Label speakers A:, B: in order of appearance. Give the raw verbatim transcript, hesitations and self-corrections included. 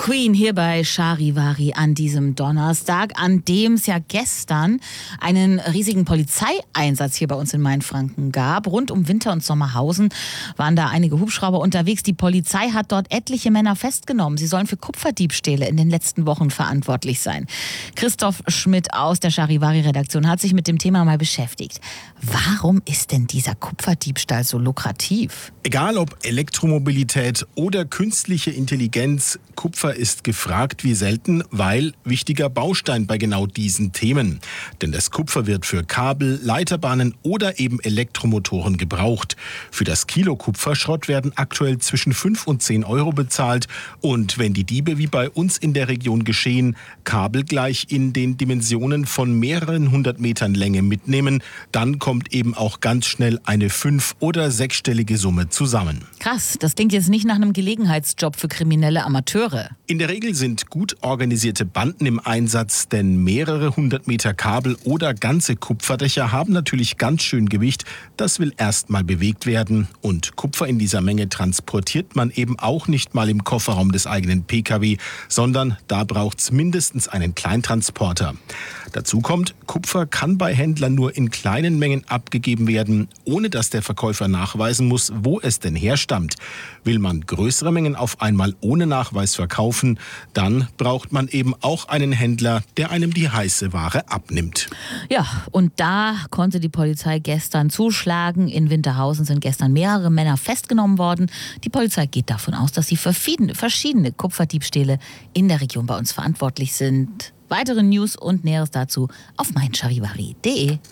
A: Queen hier bei Charivari an diesem Donnerstag, an dem es ja gestern einen riesigen Polizeieinsatz hier bei uns in Mainfranken gab. Rund um Winter- und Sommerhausen waren da einige Hubschrauber unterwegs. Die Polizei hat dort etliche Männer festgenommen. Sie sollen für Kupferdiebstähle in den letzten Wochen verantwortlich sein. Christoph Schmidt aus der Charivari-Redaktion hat sich mit dem Thema mal beschäftigt. Warum ist denn dieser Kupferdiebstahl so lukrativ?
B: Egal ob Elektromobilität oder künstliche Intelligenz, Kupfer ist gefragt wie selten, weil wichtiger Baustein bei genau diesen Themen. Denn das Kupfer wird für Kabel, Leiterbahnen oder eben Elektromotoren gebraucht. Für das Kilo Kupferschrott werden aktuell zwischen fünf und zehn Euro bezahlt. Und wenn die Diebe wie bei uns in der Region geschehen, Kabel gleich in den Dimensionen von mehreren hundert Metern Länge mitnehmen, dann kommt eben auch ganz schnell eine fünf- oder sechsstellige Summe zusammen.
A: Krass, das klingt jetzt nicht nach einem Gelegenheitsjob für kriminelle Amateure.
B: In der Regel sind gut organisierte Banden im Einsatz, denn mehrere hundert Meter Kabel oder ganze Kupferdächer haben natürlich ganz schön Gewicht. Das will erst mal bewegt werden. Und Kupfer in dieser Menge transportiert man eben auch nicht mal im Kofferraum des eigenen Pkw, sondern da braucht es mindestens einen Kleintransporter. Dazu kommt, Kupfer kann bei Händlern nur in kleinen Mengen abgegeben werden, ohne dass der Verkäufer nachweisen muss, wo es denn herstammt. Will man größere Mengen auf einmal ohne Nachweis verkaufen, dann braucht man eben auch einen Händler, der einem die heiße Ware abnimmt.
A: Ja, und da konnte die Polizei gestern zuschlagen. In Winterhausen sind gestern mehrere Männer festgenommen worden. Die Polizei geht davon aus, dass sie für verschiedene Kupferdiebstähle in der Region bei uns verantwortlich sind. Weitere News und Näheres dazu auf mein charivari punkt de.